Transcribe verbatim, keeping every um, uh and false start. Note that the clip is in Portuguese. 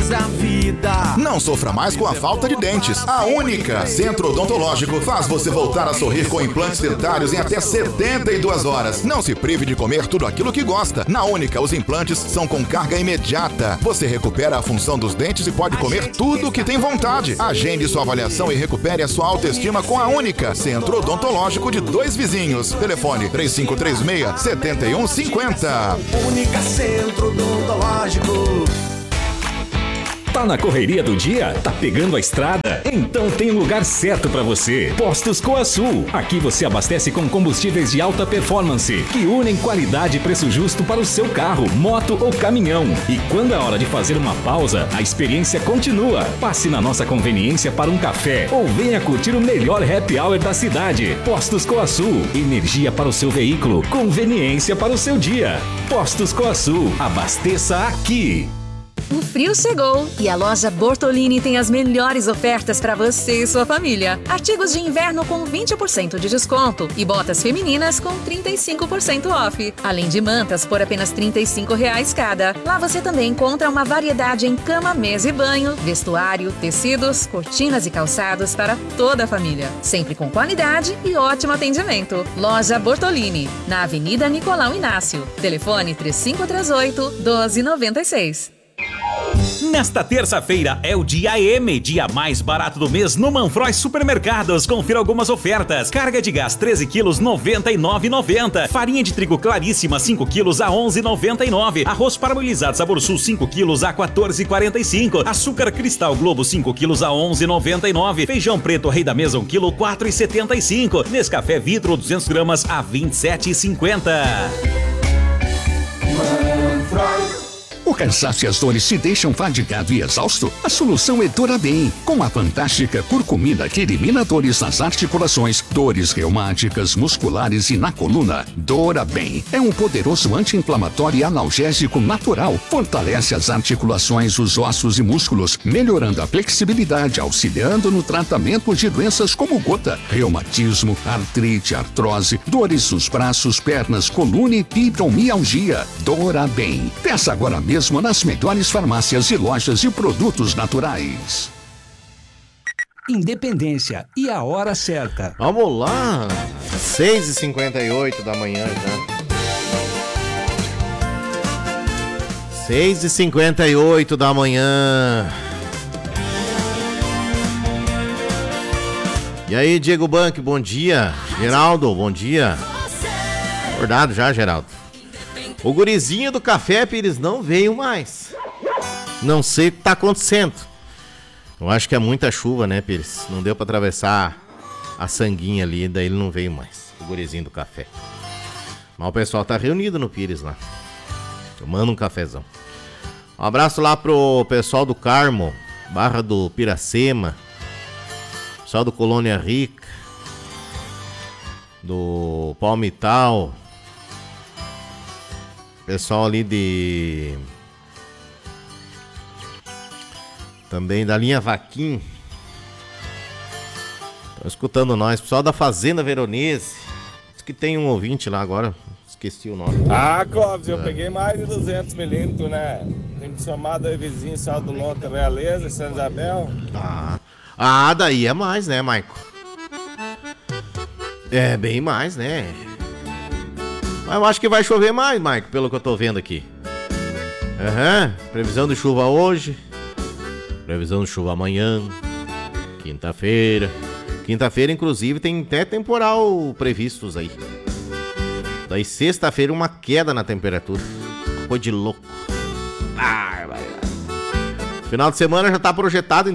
feliz da vida. Não sofra mais com a falta de dentes. A Única Centro Odontológico faz você voltar a sorrir com implantes dentários em até setenta e duas horas. Não se prive de comer tudo aquilo que gosta. Na Única, os implantes são com carga imediata. Você recupera a função dos dentes e pode comer tudo o que tem vontade. Agende sua avaliação e recupere a sua autoestima com a Única Centro Odontológico de Dois Vizinhos. Telefone três cinco três seis, sete um cinco zero. Única Centro Odontológico. Tá na correria do dia? Tá pegando a estrada? Então tem um lugar certo para você. Postos Coasul. Aqui você abastece com combustíveis de alta performance, que unem qualidade e preço justo para o seu carro, moto ou caminhão. E quando é hora de fazer uma pausa, a experiência continua. Passe na nossa conveniência para um café ou venha curtir o melhor happy hour da cidade. Postos Coasul. Energia para o seu veículo, conveniência para o seu dia. Postos Coasul. Abasteça aqui. O frio chegou e a loja Bortolini tem as melhores ofertas para você e sua família. Artigos de inverno com vinte por cento de desconto e botas femininas com trinta e cinco por cento off. Além de mantas por apenas trinta e cinco reais cada. Lá você também encontra uma variedade em cama, mesa e banho, vestuário, tecidos, cortinas e calçados para toda a família. Sempre com qualidade e ótimo atendimento. Loja Bortolini, na Avenida Nicolau Inácio. Telefone três cinco três oito, um dois nove seis. Nesta terça-feira é o dia M, dia mais barato do mês no Manfroy Supermercados. Confira algumas ofertas. Carga de gás treze quilos, noventa e nove reais e noventa centavos. Farinha de trigo claríssima, cinco quilos a onze reais e noventa e nove centavos. Arroz parabolizado Sabor Sul, cinco quilos a quatorze reais e quarenta e cinco centavos. Açúcar Cristal Globo, cinco quilos a onze reais e noventa e nove centavos. Feijão preto Rei da Mesa, um quilo, quatro reais e setenta e cinco centavos. Nescafé Vitro, duzentas gramas a vinte e sete reais e cinquenta centavos. O cansaço e as dores te deixam fadigado e exausto? A solução é Dorabem, com a fantástica curcumina que elimina dores nas articulações, dores reumáticas, musculares e na coluna. Dorabem é um poderoso anti-inflamatório e analgésico natural. Fortalece as articulações, os ossos e músculos, melhorando a flexibilidade, auxiliando no tratamento de doenças como gota, reumatismo, artrite, artrose, dores nos braços, pernas, coluna e fibromialgia. Dorabem. Peça agora mesmo nas melhores farmácias e lojas de produtos naturais. Independência e a hora certa. Vamos lá, seis e cinquenta e oito da manhã já. seis e cinquenta e oito da manhã. E aí, Diego Banque, bom dia. Geraldo, bom dia. Acordado já, Geraldo? O gurizinho do café, Pires, não veio mais. Não sei o que tá acontecendo. Eu acho que é muita chuva, né, Pires? Não deu pra atravessar a sanguinha ali, daí ele não veio mais. O gurizinho do café. Mas o pessoal tá reunido no Pires lá. Tomando um cafezão. Um abraço lá pro pessoal do Carmo, Barra do Piracema, pessoal do Colônia Rica, do Palmital, pessoal ali de... também da linha Vaquim. Estão escutando nós. Pessoal da Fazenda Veronese. Diz que tem um ouvinte lá agora. Esqueci o nome. Ah, Clóvis, é. eu peguei mais de duzentos milímetros, né? Tem que somar dois vizinhos, Sal do Lonta, Realeza, São Isabel. Ah. ah, daí é mais, né, Maico? É, bem mais, né? Mas eu acho que vai chover mais, Maico, pelo que eu tô vendo aqui. Aham, uhum. Previsão de chuva hoje. Previsão de chuva amanhã. Quinta-feira. Quinta-feira, inclusive, tem até temporal previstos aí. Daí sexta-feira uma queda na temperatura. Coisa de louco. Ah, vai, vai. Final de semana já tá projetado em